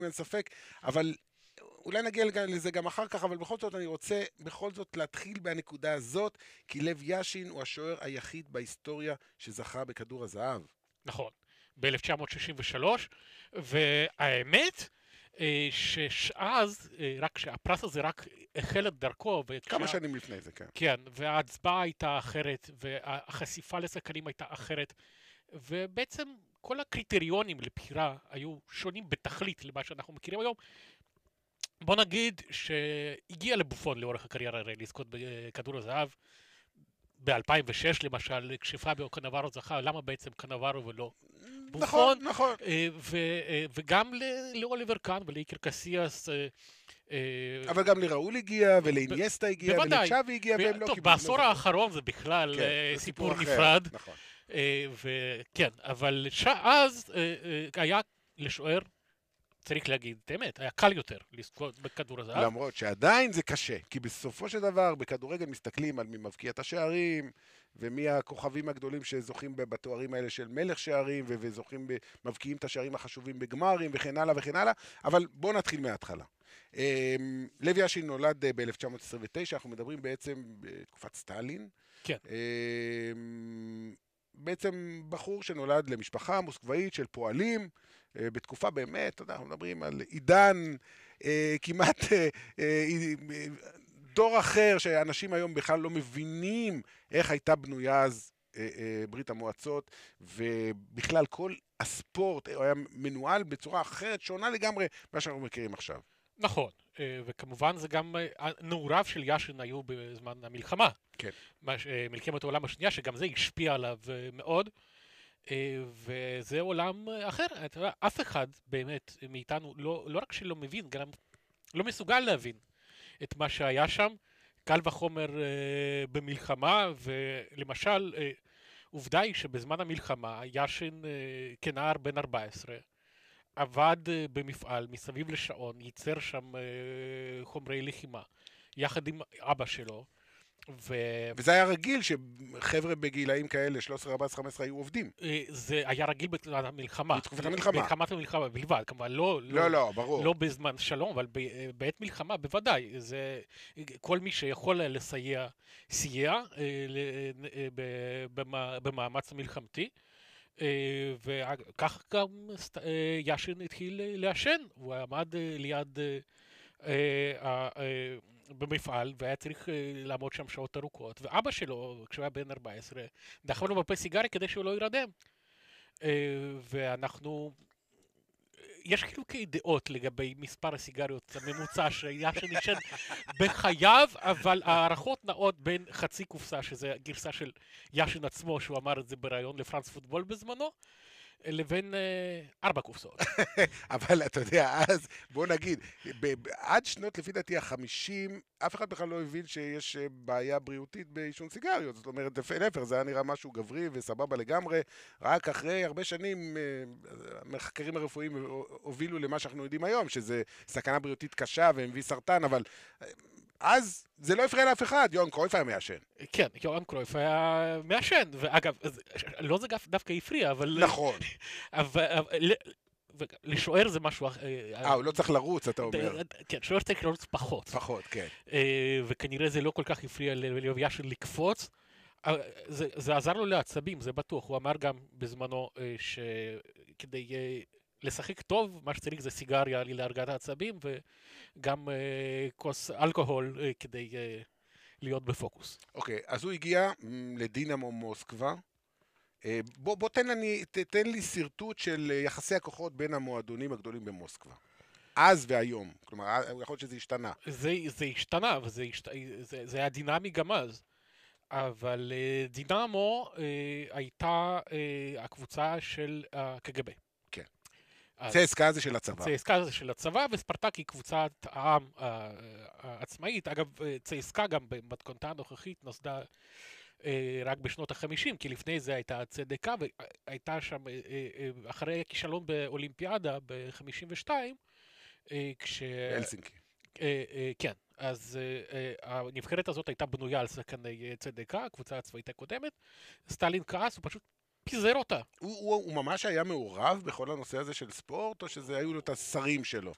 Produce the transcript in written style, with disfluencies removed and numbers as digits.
אין ספק, אבל אולי נגיע לזה גם אחר כך, אבל בכל זאת אני רוצה בכל זאת להתחיל בנקודה הזאת, כי לב יאשין הוא השוער היחיד בהיסטוריה שזכה בכדור הזהב. נכון, ב-1963, והאמת שאז, רק שהפרס הזה רק החל את דרכו, כמה שנים לפני זה, כן. כן, וההצבעה הייתה אחרת, והחשיפה לשחקנים הייתה אחרת, ובעצם כל הקריטריונים לבחירה היו שונים בתכלית למה שאנחנו מכירים היום. בוא נגיד שהגיע לבופון לאורך הקריירה הרי לזכות בכדור הזהב, ב-2006 למשל, כשפאביו קנברו זכה, למה בעצם קנברו ולא בופון? נכון, נכון. וגם לאוליבר קאן ולאיקר קסיאס. אבל גם לראול הגיע, ולאינייסטה הגיע, ולצ'אבי הגיע, והם לא טוב, קיבלו. בעשור האחרון זה בכלל סיפור נפרד. נכון. וכן, אבל אז היה לשוער, צריך להגיד את האמת, היה קל יותר לזכות בכדור הזהב. למרות שעדיין זה קשה, כי בסופו של דבר בכדורגל מסתכלים על מי מבקיע את השערים, ומי הכוכבים הגדולים שזוכים בתוארים האלה של מלך שערים, וזוכים, מבקיעים את השערים החשובים בגמרים, וכן הלאה וכן הלאה, אבל בואו נתחיל מההתחלה. לב יאשין נולד ב-1929, אנחנו מדברים בעצם בתקופת סטלין. כן. בעצם בחור שנולד למשפחה מוסקבאית של פועלים, בתקופה באמת, אתה יודע, אנחנו מדברים על עידן, כמעט דור אחר, שאנשים היום בכלל לא מבינים איך הייתה בנויה אז ברית המועצות, ובכלל כל הספורט היה מנוהל בצורה אחרת, שונה לגמרי מה שאנחנו מכירים עכשיו. נכון, וכמובן זה גם, נעוריו של יאשין היו בזמן המלחמה. כן. מלחמת העולם השנייה, שגם זה השפיע עליו מאוד. וזה עולם אחר, אף אחד באמת מאיתנו לא רק שלא מבין, גם לא מסוגל להבין את מה שהיה שם, קל וחומר במלחמה, ולמשל עובדה היא שבזמן המלחמה יאשין כנער בן 14 עבד במפעל מסביב לשעון, ייצר שם חומרי לחימה יחד עם אבא שלו. וזה היה רגיל שחבר'ה בגילאים כאלה, 13, 14, 15, היו עובדים. זה היה רגיל בתקופת המלחמה. בתקופת המלחמה. בתקופת המלחמה בלבד, כמובן, ברור. לא בזמן שלום, אבל בעת מלחמה בוודאי. כל מי שיכול לסייע, סייע במאמץ המלחמתי. וכך גם יאשין התחיל לעשן. הוא עמד ליד במפעל, והיה צריך לעמוד שם שעות ארוכות, ואבא שלו, כשהוא היה בן 14, דחף לו בפה סיגריה כדי שהוא לא ירדם. ואנחנו, יש חילוקי דעות לגבי מספר הסיגריות הממוצע שיאשין עישן בחייו, אבל הערכות נעות בין חצי קופסה, שזה הגרסה של יאשין עצמו, שהוא אמר את זה בראיון לפרנס פוטבול בזמנו, לבין 4 קופסאות. אבל אתה יודע, אז בוא נגיד, עד שנות לפי דעתי ה-50, אף אחד בכלל לא הבין שיש בעיה בריאותית בעישון סיגריות. זאת אומרת, להפך, זה היה נראה משהו גברי וסבבה לגמרי. רק אחרי הרבה שנים, המחקרים הרפואיים הובילו למה שאנחנו יודעים היום, שזה סכנה בריאותית קשה והביא סרטן, אבל אז זה לא הפריע לאף אחד, יוהאן קרויף היה מעשן. כן, יוהאן קרויף היה מעשן, ואגב, לא זה דווקא הפריע, אבל... נכון. לשוער זה משהו... הוא לא צריך לרוץ, אתה אומר. כן, שוער צריך לרוץ פחות. פחות, כן. וכנראה זה לא כל כך הפריע ללב יאשין לקפוץ. זה עזר לו לעצבים, זה בטוח. הוא אמר גם בזמנו שכדי לשחק טוב, מה שצריך זה סיגריה להרגעת העצבים, וגם כוס אלכוהול כדי להיות בפוקוס. אוקיי, אז הוא הגיע לדינמו מוסקבה. בוא תן לי סרטוט של יחסי הכוחות בין המועדונים הגדולים במוסקבה. אז והיום. כלומר, יכול להיות שזה השתנה. זה השתנה, זה היה דינמי גם אז. אבל דינמו הייתה הקבוצה של הקג"ב. כן. צסקה זה של הצבא. צסקה זה של הצבא, וספרטק היא קבוצת העם העצמאית. אגב, צסקה גם במתכונתה הנוכחית נוסדה רק בשנות ה-50, כי לפני זה הייתה צדקה, והייתה שם, אחרי הכישלון באולימפיאדה ב-52, בהלסינקי. כן, אז הנבחרת הזאת הייתה בנויה על שחקני צדקה, הקבוצה הצבאית הקודמת. סטלין כעס, הוא פשוט פיזר אותה. הוא ממש היה מעורב בכל הנושא הזה של ספורט, או שזה היו לו את השרים שלו?